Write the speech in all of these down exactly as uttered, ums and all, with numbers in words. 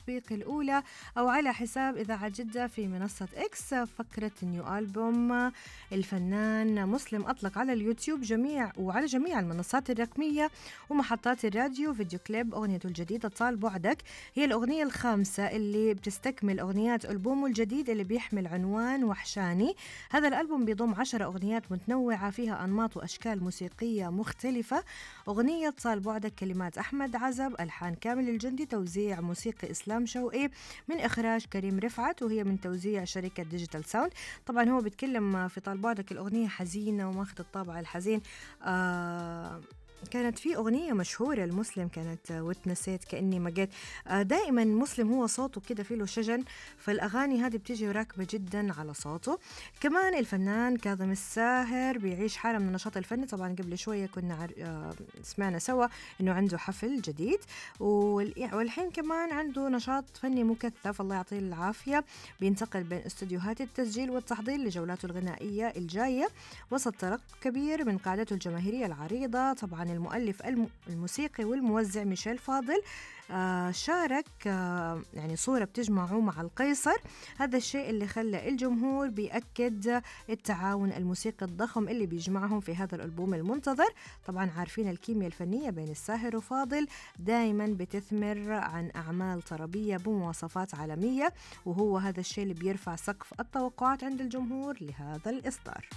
التطبيق الأولى أو على حساب إذاعة جدة في منصة إكس فقرة نيو ألبوم الفنان مسلم. أطلق على اليوتيوب جميع وعلى جميع المنصات الرقمية ومحطات الراديو فيديو كليب أغنيته الجديدة طال بعدك. هي الأغنية الخامسة اللي بتستكمل أغنيات ألبومه الجديد اللي بيحمل عنوان وحشاني. هذا الألبوم بيضم عشر أغنيات متنوعة فيها أنماط وأشكال موسيقية مختلفة. أغنية طال بعدك كلمات أحمد عزب، ألحان كامل الجندي، توزيع موسيقي إسلام شوقي، من إخراج كريم رفعت، وهي من توزيع شركة ديجيتال ساوند. طبعا هو بيتكلم في طال بعدك الأغنية حزينة وماخذ الطابع الحزين. آه كانت في أغنية مشهورة المسلم كانت واتنسيت كأني ما جيت. دائما مسلم هو صوته كده فيه له شجن، فالأغاني هذه بتيجي راكبة جدا على صوته. كمان الفنان كاظم الساهر بيعيش حالة من النشاط الفني. طبعا قبل شوية كنا عر... سمعنا سوا إنه عنده حفل جديد، والحين كمان عنده نشاط فني مكثف الله يعطيه العافية. بينتقل بين استوديوهات التسجيل والتحضير لجولاته الغنائية الجاية وسط ترق كبير من قاعدته الجماهيرية العريضة. طبعا المؤلف الموسيقي والموزع ميشيل فاضل آه شارك آه يعني صورة بتجمعه مع القيصر. هذا الشيء اللي خلى الجمهور بيأكد التعاون الموسيقي الضخم اللي بيجمعهم في هذا الألبوم المنتظر. طبعا عارفين الكيمياء الفنية بين الساهر وفاضل دايما بتثمر عن أعمال طربية بمواصفات عالمية، وهو هذا الشيء اللي بيرفع سقف التوقعات عند الجمهور لهذا الإصدار.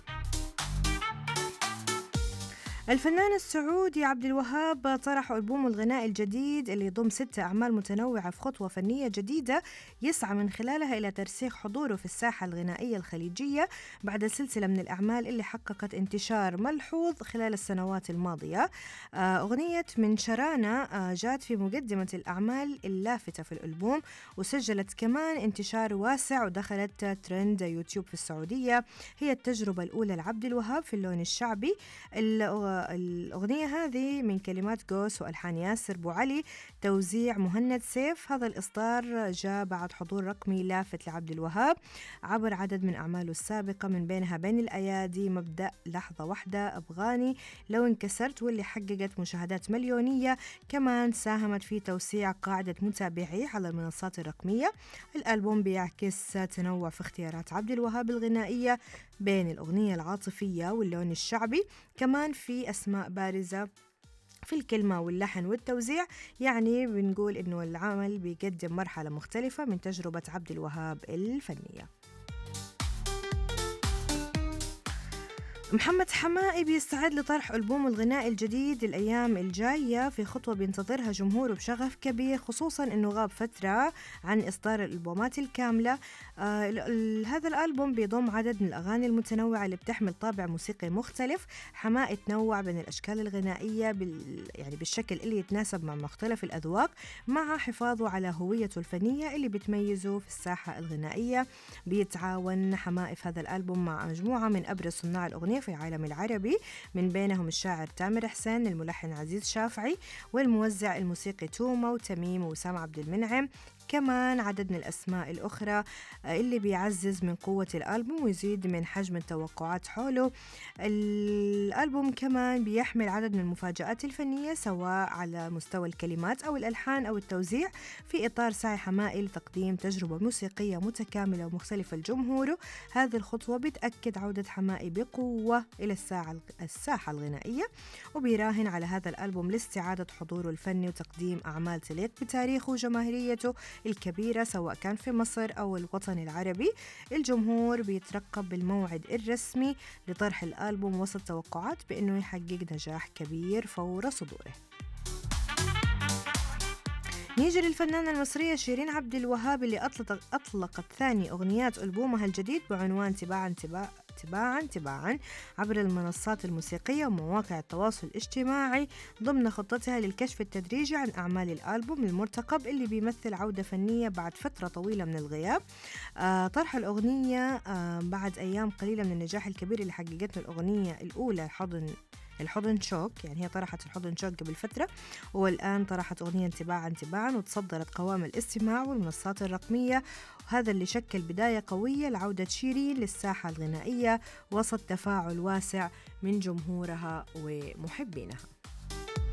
الفنان السعودي عبد الوهاب طرح ألبومه الغنائي الجديد اللي يضم ستة أعمال متنوعة في خطوة فنية جديدة يسعى من خلالها إلى ترسيخ حضوره في الساحة الغنائية الخليجية بعد سلسلة من الأعمال اللي حققت انتشار ملحوظ خلال السنوات الماضية. أغنية من شرانا جات في مقدمة الأعمال اللافتة في الألبوم، وسجلت كمان انتشار واسع ودخلت ترند يوتيوب في السعودية. هي التجربة الأولى لعبد الوهاب في اللون الشعبي. الأغنية هذه من كلمات قوس وألحان ياسر بوعلي، توزيع مهند سيف. هذا الإصدار جاء بعد حضور رقمي لافت لعبد الوهاب عبر عدد من أعماله السابقة، من بينها بين الأيادي، مبدأ، لحظة واحدة، أبغاني، لو انكسرت، واللي حققت مشاهدات مليونية. كمان ساهمت في توسيع قاعدة متابعيه على المنصات الرقمية. الألبوم بيعكس تنوع في اختيارات عبد الوهاب الغنائية بين الأغنية العاطفية واللون الشعبي، كمان في أسماء بارزة في الكلمة واللحن والتوزيع. يعني بنقول إنه العمل بيقدم مرحلة مختلفة من تجربة عبد الوهاب الفنية. محمد حمائي بيستعد لطرح ألبوم الغنائي الجديد الأيام الجاية في خطوة بينتظرها جمهوره بشغف كبير، خصوصا أنه غاب فترة عن إصدار الألبومات الكاملة. آه هذا الألبوم بيضم عدد من الأغاني المتنوعة اللي بتحمل طابع موسيقي مختلف. حمائي تنوع بين الأشكال الغنائية بال يعني بالشكل اللي يتناسب مع مختلف الأذواق، مع حفاظه على هويته الفنية اللي بتميزه في الساحة الغنائية. بيتعاون حمائي في هذا الألبوم مع مجموعة من أبرز صناع الأغنية في العالم العربي، من بينهم الشاعر تامر حسين، الملحن عزيز شافعي، والموزع الموسيقي توما وتميم وسام عبد المنعم. كمان عدد من الأسماء الأخرى اللي بيعزز من قوة الألبوم ويزيد من حجم التوقعات حوله. الألبوم كمان بيحمل عدد من المفاجآت الفنية سواء على مستوى الكلمات أو الألحان أو التوزيع، في إطار سعي حمائي لتقديم تجربة موسيقية متكاملة ومختلفة لجمهوره. هذه الخطوة بتأكد عودة حمائي بقوة إلى الساحة الغنائية، وبيراهن على هذا الألبوم لاستعادة حضوره الفني وتقديم أعمال تليق بتاريخه وجماهيريته الكبيرة سواء كان في مصر أو الوطن العربي. الجمهور بيترقب بالموعد الرسمي لطرح الألبوم وسط توقعات بأنه يحقق نجاح كبير فور صدوره. نيجي للفنانة المصرية شيرين عبد الوهاب اللي أطلقت, أطلقت ثاني أغنيات ألبومها الجديد بعنوان تباعا تباعا تباعا تباعا عبر المنصات الموسيقية ومواقع التواصل الاجتماعي ضمن خطتها للكشف التدريجي عن أعمال الألبوم المرتقب اللي بيمثل عودة فنية بعد فترة طويلة من الغياب. آه طرح الأغنية آه بعد أيام قليلة من النجاح الكبير اللي حققته الأغنية الأولى حضن الحضن شوك، يعني هي طرحت الحضن شوك قبل فترة، والآن طرحت أغنية تباعا تباعا وتصدرت قوام الاستماع والمنصات الرقمية، وهذا اللي شكل بداية قوية لعودة شيرين للساحة الغنائية وسط تفاعل واسع من جمهورها ومحبينها.